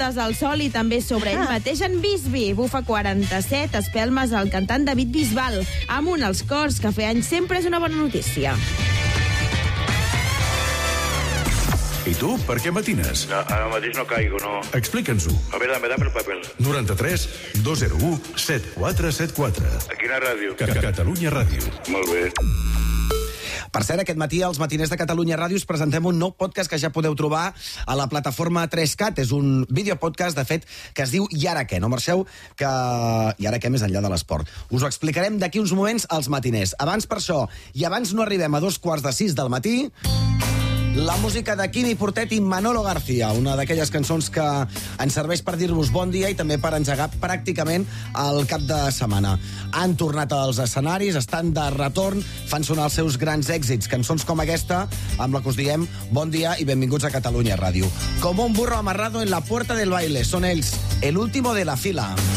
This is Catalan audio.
Bodes al Sol i també sobre ell mateix en Bisbi. Bufa 47, espelmes el cantant David Bisbal. Amunt els cors, que fer anys sempre és una bona notícia. I tu, per què matines? No, ara mateix no caigo, no. Explica'ns-ho. A veure, dame el papel. 93 201 7474. A quina ràdio? Catalunya Ràdio. Molt bé. Per cert, aquest matí als Matiners de Catalunya Ràdio us presentem un nou podcast que ja podeu trobar a la plataforma 3CAT. És un videopodcast, de fet, que es diu I ara què? No marxeu, que i ara què més enllà de l'esport. Us ho explicarem d'aquí uns moments als Matiners. Abans per això, i abans no arribem a 5:45 del matí, la música de Quimi Portet i Manolo García, una d'aquelles cançons que ens serveix per dir-vos bon dia i també per engegar pràcticament el cap de setmana. Han tornat als escenaris, estan de retorn, fan sonar els seus grans èxits, cançons com aquesta, amb la que us diem bon dia i benvinguts a Catalunya Ràdio. Como un burro amarrado en la puerta del baile, són ells, el último de la fila.